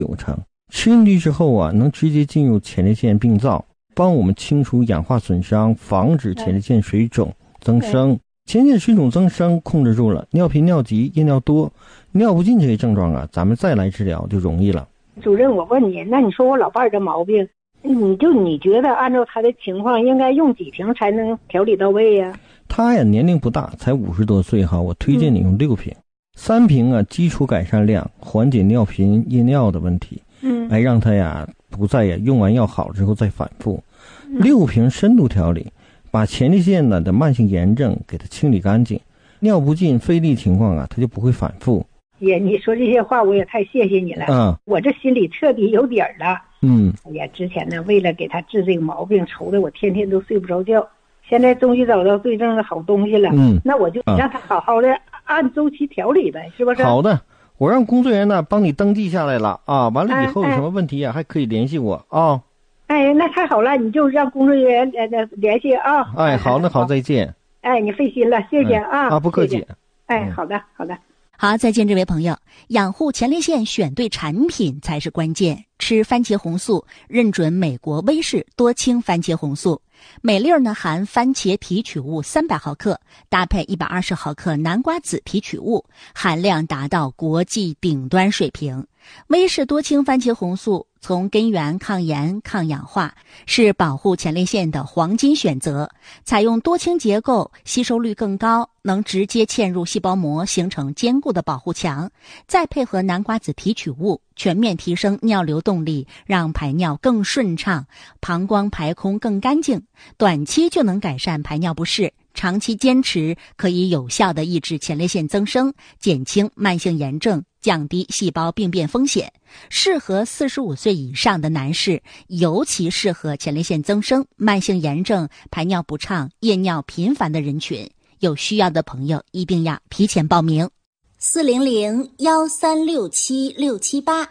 有成。吃进去之后啊，能直接进入前列腺病灶，帮我们清除氧化损伤，防止前列腺水肿增生。前列腺水肿增生控制住了，尿频尿急夜尿多尿不尽这些症状啊，咱们再来治疗就容易了。 主任，我问你，那你说我老伴儿这毛病，你觉得按照他的情况应该用几瓶才能调理到位呀？ 他呀年龄不大，才50多岁哈，我推荐你用6瓶，3瓶啊基础改善量，缓解尿频夜尿的问题，让他呀不再用完药好之后再反复。6瓶深度调理，把前列腺呢的慢性炎症给它清理干净，尿不尽费力情况啊，它就不会反复。 也你说这些话我也太谢谢你了，我这心里彻底有底儿了。哎呀，之前呢为了给他治这个毛病，愁得我天天都睡不着觉。现在终于找到对症的好东西了，那我就让他好好的按周期调理呗，是不是？ 好的，我让工作人员呢帮你登记下来了啊，完了以后有什么问题啊，还可以联系我啊。 哎，那太好了，你就让工作人员联系啊。 哎，好的，好，再见。 哎，你费心了，谢谢啊。 不客气。 哎，好的，好的。 好，再见，这位朋友。养护前列腺选对产品才是关键。吃番茄红素，认准美国威士多氢番茄红素，每粒呢含番茄提取物300毫克，搭配120毫克南瓜籽提取物，含量达到国际顶端水平。威士多氢番茄红素从根源抗炎抗氧化，是保护前列腺的黄金选择。采用多氢结构，吸收率更高，能直接嵌入细胞膜，形成坚固的保护墙。再配合南瓜籽提取物，全面提升尿流动力，让排尿更顺畅，膀胱排空更干净。短期就能改善排尿不适，长期坚持可以有效地抑制前列腺增生，减轻慢性炎症，降低细胞病变风险。适合45岁以上的男士，尤其适合前列腺增生、慢性炎症、排尿不畅、夜尿频繁的人群。有需要的朋友一定要提前报名。400-1367-678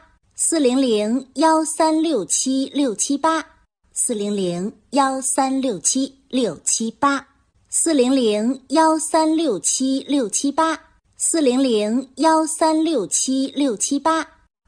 400-1367-678 400-1367-678 400-1367-678 400-1367-678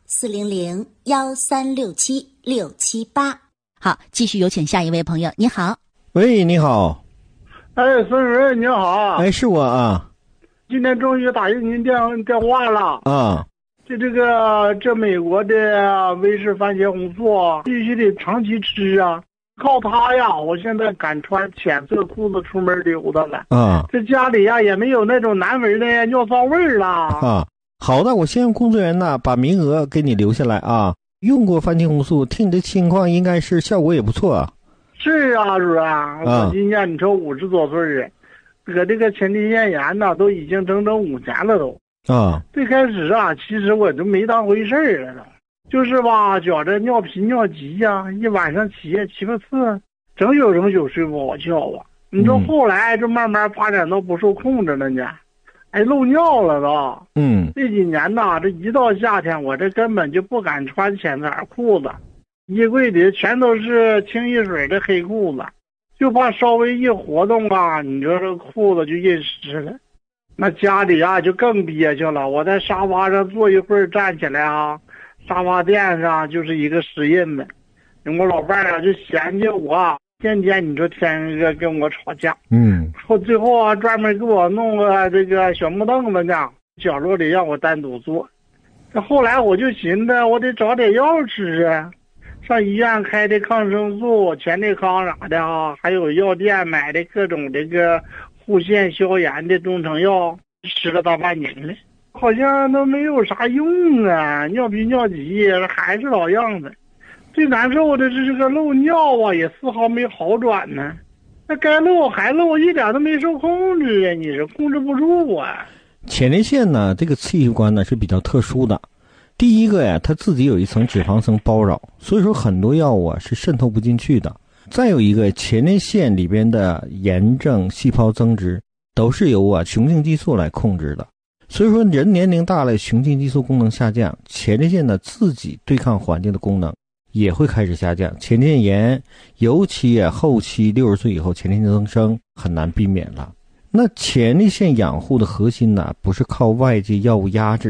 400-1367-678。好，继续有请下一位朋友。你好。 喂，你好。 哎，孙主任你好。 哎，是我啊。 今天终于打进您电话了啊。 这美国的威士番茄红素必须得长期吃啊，靠它呀，我现在敢穿浅色裤子出门溜达了啊。这家里呀也没有那种难闻的尿骚味了啊。好的，我先让工作人员呢把名额给你留下来啊。用过番茄红素，听你的情况应该是效果也不错啊。 是啊，主任，我今年你说50多岁了，得这个前列腺炎呢，都已经整整5年了都。啊，最开始啊，其实我就没当回事儿了，就是吧，觉着尿频尿急呀，一晚上起夜7、8次，整宿睡不好觉啊。你说后来就慢慢发展到不受控制了呢，漏尿了都。这几年呐，这一到夏天，我这根本就不敢穿浅色裤子。衣柜里全都是清一水的黑裤子，就怕稍微一活动啊，你说这裤子就印湿了。那家里啊就更憋屈了，我在沙发上坐一会儿站起来啊，沙发垫上就是一个湿印子。我老伴儿啊就嫌弃我，天天你说天天跟我吵架。最后啊专门给我弄个这个小木凳子呢，角落里让我单独坐。这后来我就寻思我得找点药吃啊。上医院开的抗生素、前列康啥的啊，还有药店买的各种这个护腺消炎的中成药，吃了大半年了，好像都没有啥用啊，尿频尿急还是老样子。最难受的是这个漏尿啊，也丝毫没好转呢。那该漏还漏，一点都没受控制啊，你是控制不住啊。 前列腺呢，这个器官呢是比较特殊的。第一个呀，它自己有一层脂肪层包绕，所以说很多药物啊是渗透不进去的。再有一个，前列腺里边的炎症、细胞增殖都是由雄性激素来控制的。所以说人年龄大了，雄性激素功能下降，前列腺呢自己对抗环境的功能也会开始下降。前列腺炎尤其后期60岁以后，前列腺增生很难避免了。那前列腺养护的核心呢，不是靠外界药物压制，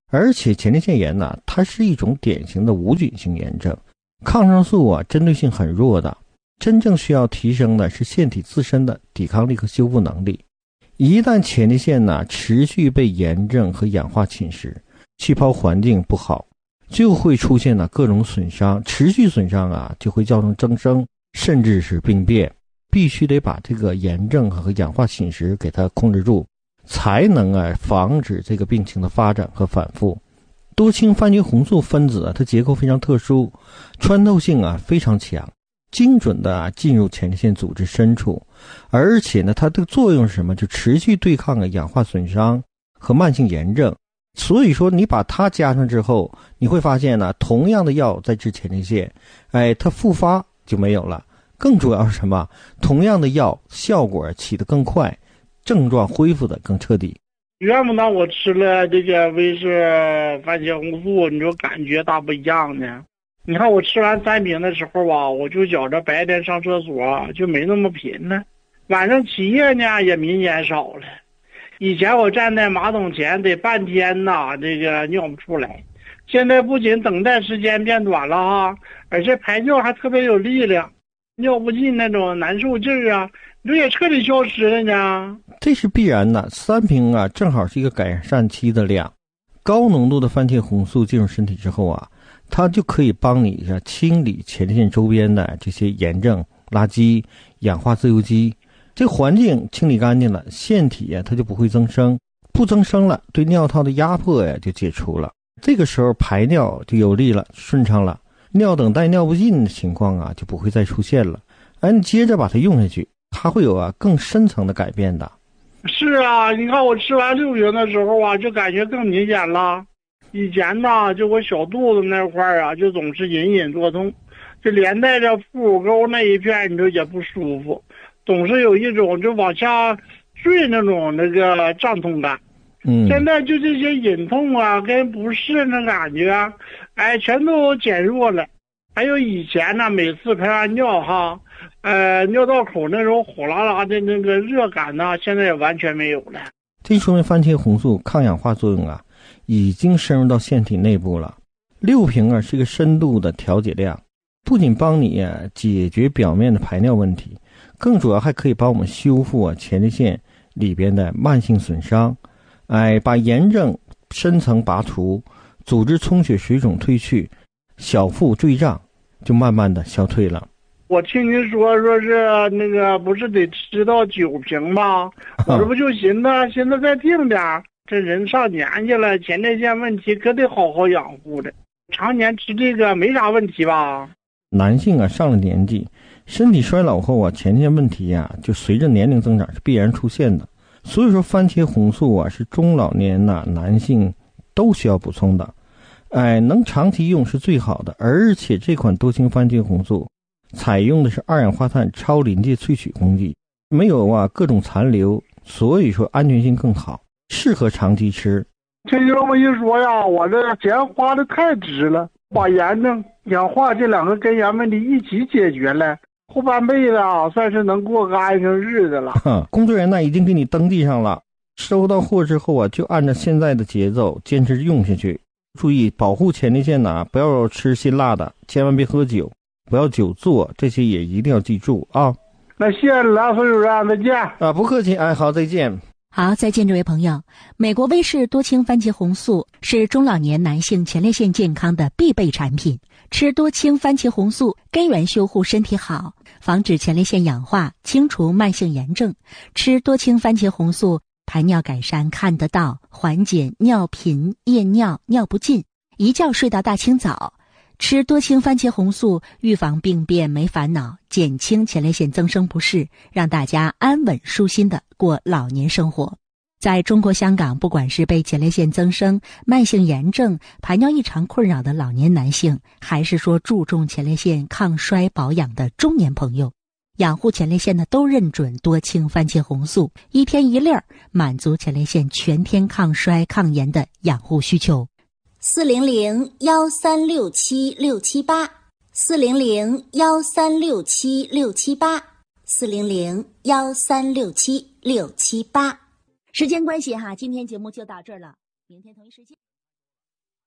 而且前列腺炎呢，它是一种典型的无菌性炎症，抗生素啊针对性很弱的，真正需要提升的是腺体自身的抵抗力和修复能力。一旦前列腺呢持续被炎症和氧化侵蚀，气泡环境不好，就会出现了各种损伤，持续损伤啊就会造成增生，甚至是病变。必须得把这个炎症和氧化侵蚀给它控制住，才能防止这个病情的发展和反复。多氢番茄红素分子它结构非常特殊，穿透性非常强，精准的进入前列腺组织深处，而且呢它的作用是什么？就持续对抗氧化损伤和慢性炎症。所以说你把它加上之后，你会发现呢，同样的药在治前列腺，它复发就没有了。更主要是什么？同样的药效果起得更快，症状恢复的更彻底。 原本呢我吃了这个威氏番茄红素，你说感觉大不一样呢？你看我吃完3瓶的时候吧，我就觉着白天上厕所就没那么频了，晚上起夜呢也明显少了。以前我站在马桶前得半天呐，这个尿不出来，现在不仅等待时间变短了而且排尿还特别有力量，尿不尽那种难受劲儿这也彻底消失了呢。 这是必然的，3瓶正好是一个改善期的量。高浓度的番茄红素进入身体之后它就可以帮你清理前列腺周边的这些炎症、垃圾、氧化自由基。这个环境清理干净了，腺体它就不会增生，不增生了，对尿道的压迫就解除了。这个时候排尿就有力了，顺畅了，尿等待尿不尽的情况就不会再出现了。你接着把它用下去，它会有更深层的改变的。 是你看我吃完6瓶的时候就感觉更明显了。以前呢就我小肚子那块就总是隐隐作痛，就连带着腹股沟那一片你就也不舒服，总是有一种就往下坠那种那个胀痛感。现在就这些隐痛跟不适那感觉全都减弱了。还有以前呢每次排完尿尿道口那种火辣辣的那个热感现在也完全没有了。 这说明番茄红素抗氧化作用已经深入到腺体内部了。6瓶是一个深度的调节量，不仅帮你解决表面的排尿问题，更主要还可以帮我们修复前列腺里边的慢性损伤，把炎症深层拔除，组织充血水肿退去，小腹坠胀就慢慢的消退了。 我听您说是那个不是得吃到9瓶吗？我这不就寻思再定点，这人上年纪了，前列腺问题可得好好养护的，常年吃这个没啥问题吧？ 男性上了年纪，身体衰老后前列腺问题就随着年龄增长是必然出现的。所以说番茄红素是中老年男性都需要补充的，能长期用是最好的。而且这款多氢番茄红素采用的是2氧化碳超临界萃取工艺，没有各种残留，所以说安全性更好，适合长期吃。 听你这么一说我这钱花的太值了，把炎症、氧化这2个根源问题一起解决了，后半辈子算是能过个安生日子了。 工作人员已经给你登记上了，收到货之后就按照现在的节奏坚持用下去。注意保护前列腺不要吃辛辣的，千万别喝酒，不要久坐，这些也一定要记住那谢谢了，孙主任，再见。 不客气，好，再见。 好，再见，这位朋友。美国威氏多氢番茄红素是中老年男性前列腺健康的必备产品。吃多氢番茄红素，根源修护身体好，防止前列腺氧化，清除慢性炎症。吃多氢番茄红素，排尿改善看得到，缓解尿频、夜尿、尿不尽，一觉睡到大清早。吃多氢番茄红素，预防病变没烦恼，减轻前列腺增生不适，让大家安稳舒心的过老年生活。在中国香港，不管是被前列腺增生、慢性炎症、排尿异常困扰的老年男性，还是说注重前列腺抗衰保养的中年朋友，养护前列腺的都认准多氢番茄红素，一天一粒儿，满足前列腺全天抗衰抗炎的养护需求。 400-1367-678 400-1367-678 400-1367-678。 时间关系今天节目就到这儿了，明天同一时间。